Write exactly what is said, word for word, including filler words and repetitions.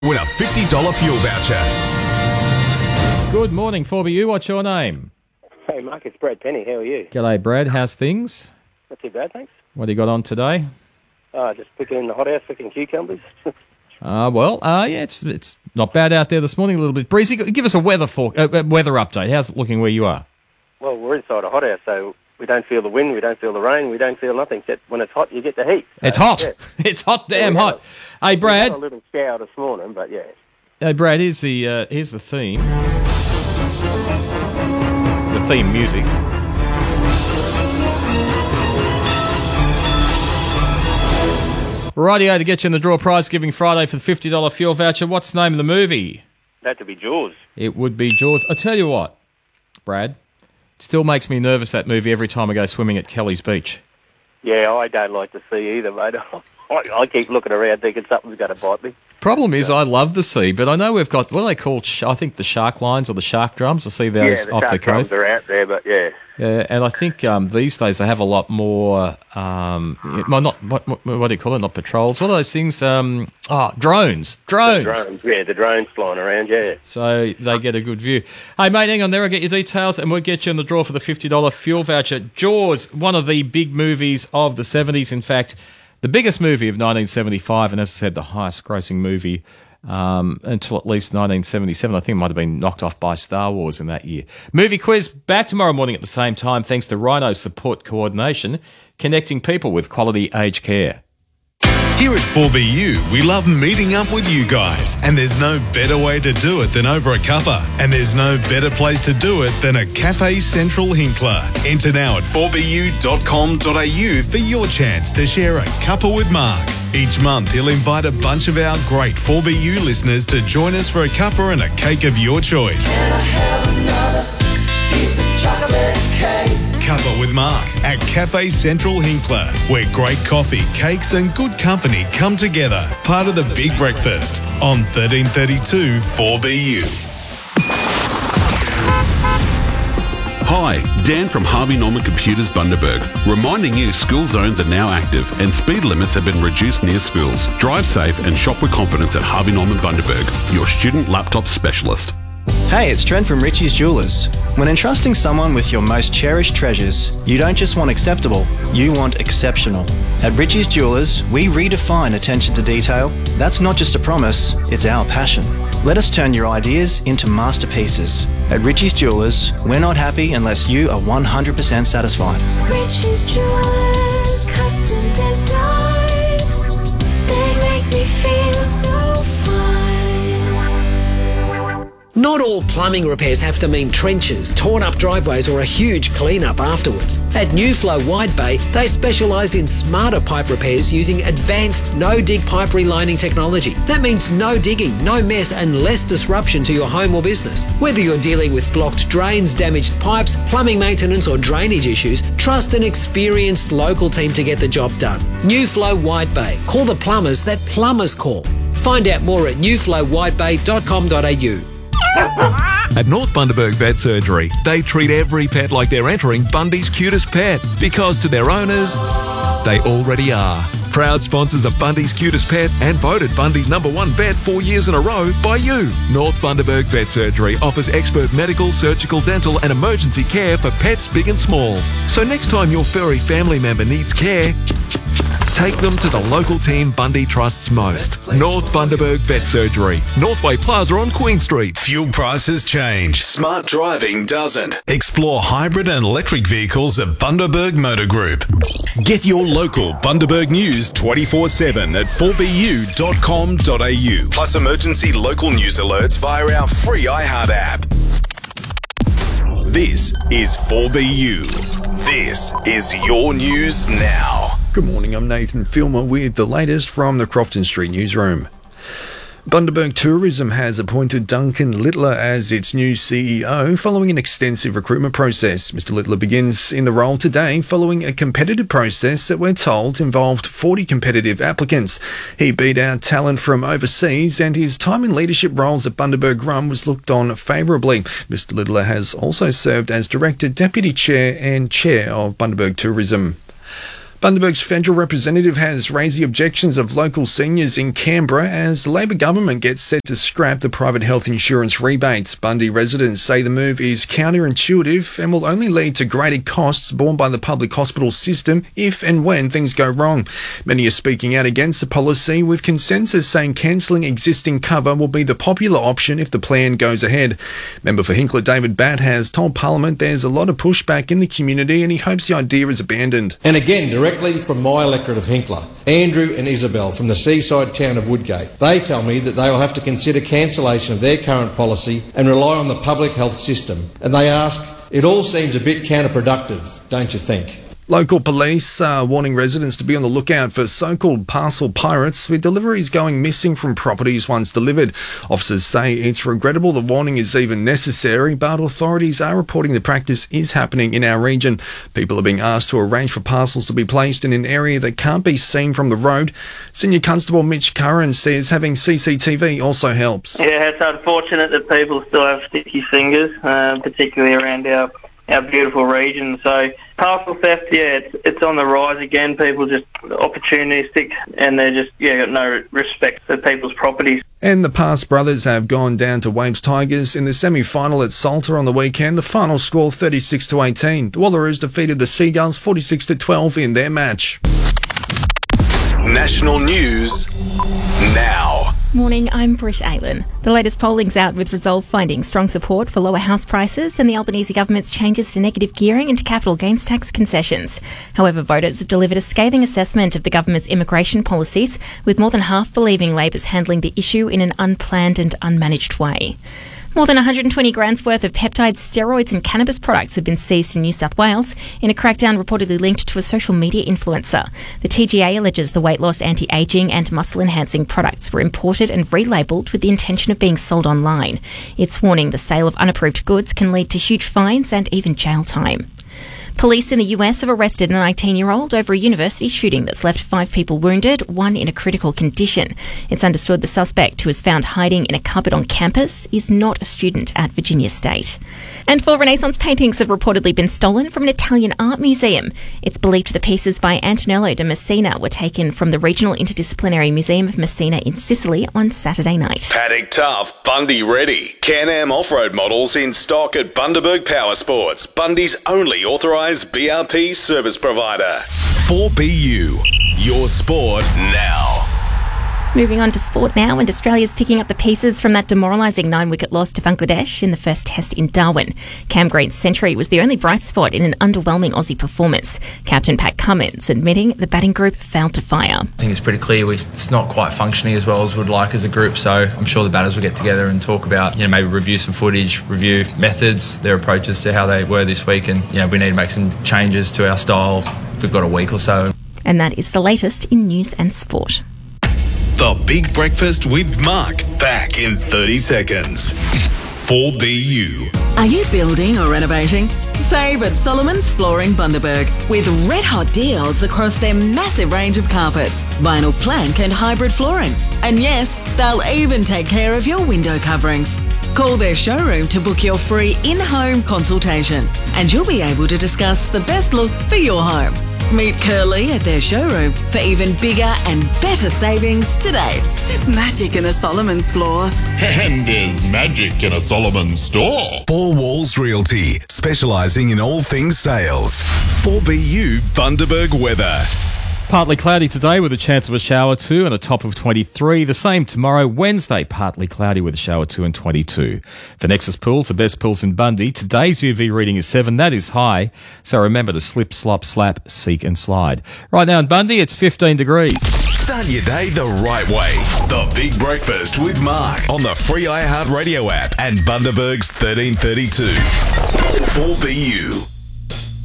Win a fifty dollars fuel voucher. Good morning, four B U. What's your name? Hey, Mark, it's Brad Penny. How are you? G'day, Brad. How's things? Not too bad, thanks. What have you got on today? Uh, just picking in the hothouse, picking cucumbers. Uh, well, uh, yeah, it's it's not bad out there this morning. A little bit breezy. Give us a weather for, uh, weather update. How's it looking where you are? Well, we're inside a hothouse, so we don't feel the wind, we don't feel the rain, we don't feel nothing. Except when it's hot, you get the heat. So, It's hot. Yeah. It's hot, damn Yeah, hot. Hey, We Brad. had a little shower this morning, but yeah. Hey, Brad. Here's the uh, here's the theme. The theme music. Rightio, to get you in the draw prize giving Friday for the fifty dollars fuel voucher. What's the name of the movie? That to be Jaws. It would be Jaws. I tell you what, Brad, it still makes me nervous, that movie, every time I go swimming at Kelly's Beach. Yeah, I don't like to see either, mate. I, I keep looking around thinking something's going to bite me. Problem is, I love the sea, but I know we've got, what are they called? Sh- I think the shark lines or the shark drums. I see those yeah, the off the shark drums coast. are out there, but yeah. Yeah, and I think um, these days they have a lot more, um, well, not, what, what, what do you call it? Not patrols. What are those things? Um, oh, drones. Drones. The drones. Yeah, the drones flying around, yeah. So they get a good view. Hey, mate, hang on there. I'll get your details and we'll get you in the draw for the fifty dollars fuel voucher. Jaws, one of the big movies of the seventies. In fact, the biggest movie of nineteen seventy-five, and as I said, the highest grossing movie um, until at least nineteen seventy-seven. I think it might have been knocked off by Star Wars in that year. Movie quiz back tomorrow morning at the same time, thanks to Rhino Support Coordination, connecting people with quality aged care. Here at four B U, we love meeting up with you guys. And there's no better way to do it than over a cuppa. And there's no better place to do it than a Cafe Central Hinkler. Enter now at four b u dot com dot a u for your chance to share a cuppa with Mark. Each month, he'll invite a bunch of our great four B U listeners to join us for a cuppa and a cake of your choice. Can I have another piece of chocolate cake? Cuppa with Mark at Cafe Central Hinkler, where great coffee, cakes and good company come together. Part of the Big Breakfast on thirteen thirty-two four B U. Hi, Dan from Harvey Norman Computers Bundaberg, reminding you school zones are now active and speed limits have been reduced near schools. Drive safe and shop with confidence at Harvey Norman Bundaberg, your student laptop specialist. Hey, it's Trent from Richie's Jewelers. When entrusting someone with your most cherished treasures, you don't just want acceptable, you want exceptional. At Richie's Jewelers, we redefine attention to detail. That's not just a promise, it's our passion. Let us turn your ideas into masterpieces. At Richie's Jewelers, we're not happy unless you are one hundred percent satisfied. Richie's Jewelers, custom design. They make me feel so fine. Not all plumbing repairs have to mean trenches, torn up driveways or a huge clean-up afterwards. At New Flow Wide Bay, they specialise in smarter pipe repairs using advanced no-dig pipe relining technology. That means no digging, no mess and less disruption to your home or business. Whether you're dealing with blocked drains, damaged pipes, plumbing maintenance or drainage issues, trust an experienced local team to get the job done. New Flow Wide Bay. Call the plumbers that plumbers call. Find out more at new flow wide bay dot com dot a u. At North Bundaberg Vet Surgery, they treat every pet like they're entering Bundy's cutest pet, because to their owners, they already are. Proud sponsors of Bundy's cutest pet and voted Bundy's number one vet four years in a row by you. North Bundaberg Vet Surgery offers expert medical, surgical, dental and emergency care for pets big and small. So next time your furry family member needs care, take them to the local team Bundy trusts most. North Bundaberg Vet Surgery, Northway Plaza on Queen Street. Fuel prices change. Smart driving doesn't. Explore hybrid and electric vehicles at Bundaberg Motor Group. Get your local Bundaberg news twenty-four seven at four b u dot com dot a u. Plus emergency local news alerts via our free iHeart app. This is four B U. This is your news now. Good morning, I'm Nathan Filmer with the latest from the Crofton Street newsroom. Bundaberg Tourism has appointed Duncan Littler as its new C E O following an extensive recruitment process. Mister Littler begins in the role today following a competitive process that we're told involved forty competitive applicants. He beat out talent from overseas and his time in leadership roles at Bundaberg Rum was looked on favourably. Mister Littler has also served as Director, Deputy Chair and Chair of Bundaberg Tourism. Bundaberg's federal representative has raised the objections of local seniors in Canberra as the Labor government gets set to scrap the private health insurance rebates. Bundy residents say the move is counterintuitive and will only lead to greater costs borne by the public hospital system if and when things go wrong. Many are speaking out against the policy, with consensus saying cancelling existing cover will be the popular option if the plan goes ahead. Member for Hinkler David Batt has told Parliament there's a lot of pushback in the community and he hopes the idea is abandoned. And again, directly from my electorate of Hinkler, Andrew and Isabel from the seaside town of Woodgate. They tell me that they will have to consider cancellation of their current policy and rely on the public health system. And they ask, it all seems a bit counterproductive, don't you think? Local police are warning residents to be on the lookout for so-called parcel pirates, with deliveries going missing from properties once delivered. Officers say it's regrettable the warning is even necessary, but authorities are reporting the practice is happening in our region. People are being asked to arrange for parcels to be placed in an area that can't be seen from the road. Senior Constable Mitch Curran says having C C T V also helps. Yeah, it's unfortunate that people still have sticky fingers, uh, particularly around our our beautiful region. So parcel theft, yeah, it's, it's on the rise again. People just opportunistic and they're just, yeah, got no respect for people's properties. And the Pass brothers have gone down to Waves Tigers in the semi-final at Salter on the weekend. The final score thirty-six to eighteen. The Wallaroos defeated the Seagulls forty-six to twelve in their match. National news now. Morning, I'm Britt Aylan. The latest polling's out, with Resolve finding strong support for lower house prices and the Albanese government's changes to negative gearing and capital gains tax concessions. However, voters have delivered a scathing assessment of the government's immigration policies, with more than half believing Labor's handling the issue in an unplanned and unmanaged way. More than one hundred twenty grams worth of peptides, steroids and cannabis products have been seized in New South Wales in a crackdown reportedly linked to a social media influencer. The T G A alleges the weight loss, anti-ageing and muscle-enhancing products were imported and relabelled with the intention of being sold online. It's warning the sale of unapproved goods can lead to huge fines and even jail time. Police in the U S have arrested a nineteen-year-old over a university shooting that's left five people wounded, one in a critical condition. It's understood the suspect, who was found hiding in a cupboard on campus, is not a student at Virginia State. And four Renaissance paintings have reportedly been stolen from an Italian art museum. It's believed the pieces by Antonello de Messina were taken from the Regional Interdisciplinary Museum of Messina in Sicily on Saturday night. Paddock Tough, Bundy ready. Can-Am off-road models in stock at Bundaberg Power Sports, Bundy's only authorised B R P service provider. four B U, your sport now. Moving on to sport now, and Australia's picking up the pieces from that demoralising nine-wicket loss to Bangladesh in the first test in Darwin. Cam Green's century was the only bright spot in an underwhelming Aussie performance. Captain Pat Cummins admitting the batting group failed to fire. I think it's pretty clear we, it's not quite functioning as well as we'd like as a group, so I'm sure the batters will get together and talk about, you know, maybe review some footage, review methods, their approaches to how they were this week, and, you know, we need to make some changes to our style. We've got a week or so. And that is the latest in news and sport. The Big Breakfast with Mark, back in thirty seconds. four B U. Are you building or renovating? Save at Solomon's Flooring Bundaberg with red-hot deals across their massive range of carpets, vinyl plank and hybrid flooring. And yes, they'll even take care of your window coverings. Call their showroom to book your free in-home consultation, and you'll be able to discuss the best look for your home. Meet Curly at their showroom for even bigger and better savings today. There's magic in a Solomon's floor. And there's magic in a Solomon's store. Four Walls Realty, specialising in all things sales. four B U Bundaberg weather. Partly cloudy today with a chance of a shower two and a top of twenty-three. The same tomorrow, Wednesday, partly cloudy with a shower two and twenty-two. For Nexus Pools, the best pools in Bundy, today's U V reading is seven. That is high. So remember to slip, slop, slap, seek and slide. Right now in Bundy, it's fifteen degrees. Start your day the right way. The Big Breakfast with Mark on the free iHeartRadio app and Bundaberg's thirteen thirty-two. four B U.